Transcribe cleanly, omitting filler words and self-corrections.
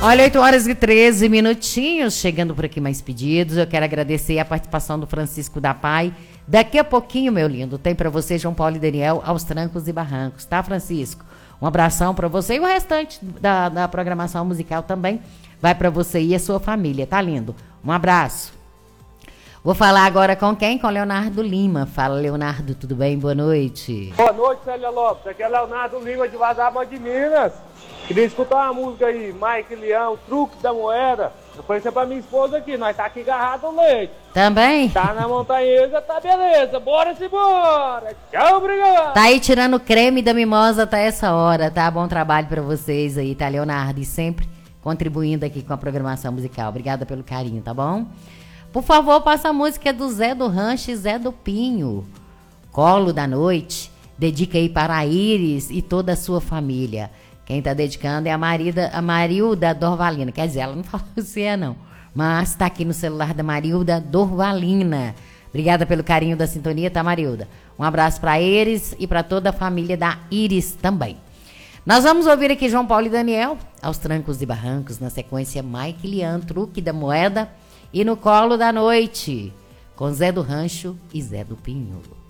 Olha, 8h13, chegando por aqui mais pedidos. Eu quero agradecer a participação do Francisco da Pai. Daqui a pouquinho, meu lindo, tem pra você João Paulo e Daniel aos trancos e barrancos, tá, Francisco? Um abração pra você e o restante da programação musical também vai pra você e a sua família, tá lindo? Um abraço. Vou falar agora com quem? Com Leonardo Lima. Fala, Leonardo, tudo bem? Boa noite. Boa noite, Célia Lopes. Aqui é Leonardo Lima de Vazamã de Minas. Queria escutar uma música aí, Mike Leão, Truque da Moeda. Eu falei pra minha esposa aqui, nós tá aqui agarrado no leite. Também? Tá na montanhesa, tá beleza. Bora-se embora. Tchau, obrigado. Tá aí tirando creme da mimosa até essa hora, tá? Bom trabalho pra vocês aí, tá, Leonardo? E sempre contribuindo aqui com a programação musical. Obrigada pelo carinho, tá bom? Por favor, passa a música do Zé do Rancho e Zé do Pinho. Colo da Noite. Dedica aí para a Iris e toda a sua família. Quem tá dedicando é a Marilda Dorvalina. Quer dizer, ela não falou se é, não. Mas tá aqui no celular da Marilda Dorvalina. Obrigada pelo carinho da sintonia, tá, Marilda? Um abraço pra Iris e pra toda a família da Iris também. Nós vamos ouvir aqui João Paulo e Daniel, aos trancos e barrancos. Na sequência, Mike Lian, Truque da Moeda. E no Colo da Noite, com Zé do Rancho e Zé do Pinho.